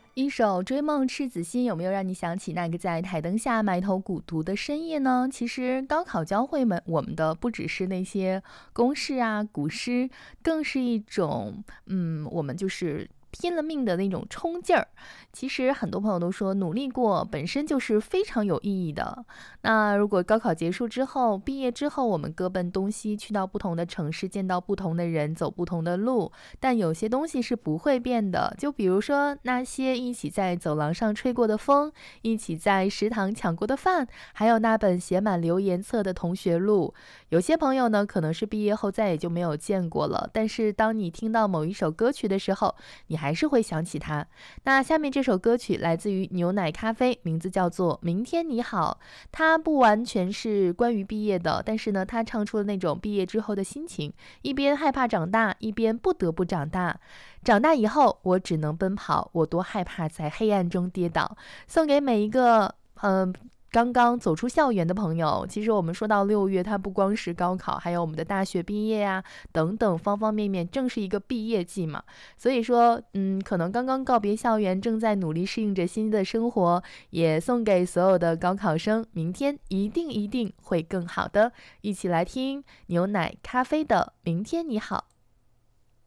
一首《追梦赤子心》有没有让你想起那个在台灯下埋头苦读的深夜呢？其实高考教会我们的不只是那些公式啊、古诗，更是一种我们就是拼了命的那种冲劲儿。其实很多朋友都说，努力过本身就是非常有意义的。那如果高考结束之后，毕业之后，我们各奔东西，去到不同的城市，见到不同的人，走不同的路，但有些东西是不会变的。就比如说那些一起在走廊上吹过的风，一起在食堂抢过的饭，还有那本写满留言册的同学录。有些朋友呢，可能是毕业后再也就没有见过了，但是当你听到某一首歌曲的时候，你还是会想起他。那下面这首歌曲来自于牛奶咖啡，名字叫做《明天你好》。它不完全是关于毕业的，但是呢，它唱出了那种毕业之后的心情，一边害怕长大，一边不得不长大。长大以后，我只能奔跑，我多害怕在黑暗中跌倒。送给每一个刚刚走出校园的朋友。其实我们说到6月，它不光是高考，还有我们的大学毕业啊等等方方面面，正是一个毕业季嘛。所以说可能刚刚告别校园，正在努力适应着新的生活，也送给所有的高考生，明天一定一定会更好的。一起来听牛奶咖啡的《明天你好》。